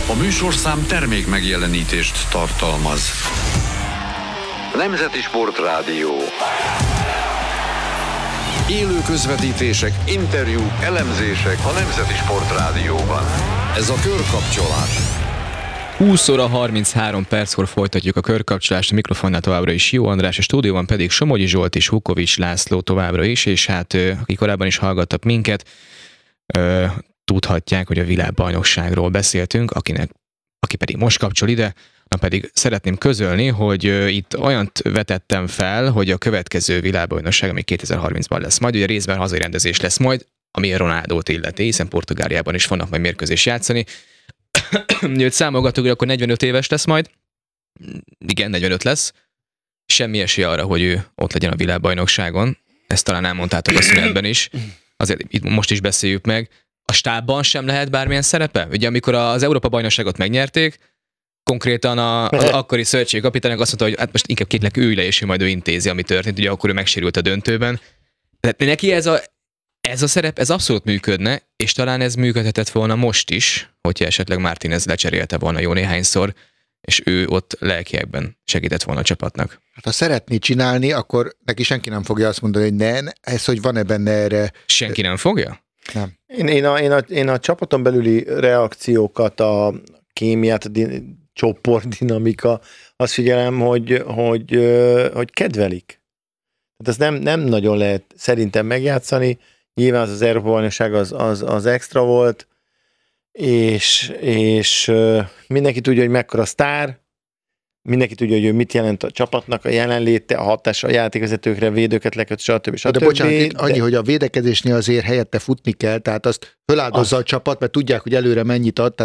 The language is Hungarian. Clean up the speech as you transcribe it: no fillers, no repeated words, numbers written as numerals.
A műsorszám termék megjelenítést tartalmaz. Nemzeti Sportrádió. Élő közvetítések, interjúk, elemzések a Nemzeti Sportrádióban. Ez a Körkapcsolás. 20 óra 33 perckor folytatjuk a körkapcsolást, a mikrofonnál továbbra is Jó András, a stúdióban pedig Somogyi Zsolt és Vukovics László továbbra is, és hát akik korábban is hallgattak minket, tudhatják, hogy a világbajnokságról beszéltünk, aki pedig most kapcsol ide, na pedig szeretném közölni, hogy itt olyant vetettem fel, hogy a következő világbajnokság, ami 2030-ban lesz majd, ugye részben hazai rendezés lesz majd, ami a Ronaldót illeti, hiszen Portugáliában is vannak majd mérkőzés játszani. Őt számolgatok, hogy akkor 45 éves lesz majd. Igen, 45 lesz. Semmi esély arra, hogy ő ott legyen a világbajnokságon. Ezt talán elmondtátok a szünetben is. Azért itt most is beszéljük meg. A stábban sem lehet bármilyen szerepe? Ugye amikor az Európa-bajnokságot megnyerték, konkrétan az akkori szövetségkapitánynak azt mondta, hogy hát most inkább kérlek ülj le, és majd ő intézi, ami történt. Ugye akkor ő megsérült a döntőben. Tehát neki ez a szerep, ez abszolút működne, és talán ez működhetett volna most is, hogyha esetleg Martínez lecserélte volna jó néhányszor, és ő ott lelkiekben segített volna a csapatnak. Hát ha szeretné csinálni, akkor neki senki nem fogja azt mondani, hogy ne, ez, hogy van-e benne erre. Senki nem fogja? Nem. Én a csapaton belüli reakciókat, a kémiát, a csoportdinamika, azt figyelem, hogy kedvelik. Tehát ezt nem nagyon lehet szerintem megjátszani. Nyilván az Európa-bajnokság az extra volt, és mindenki tudja, hogy mekkora sztár, mindenki tudja, hogy mit jelent a csapatnak a jelenléte, a hatása a játékvezetőkre, védőket leköt, stb. De bocsánat, itt annyi, hogy a védekezésnél azért helyette futni kell, tehát azt föláldozza a csapat, mert tudják, hogy előre mennyit ad,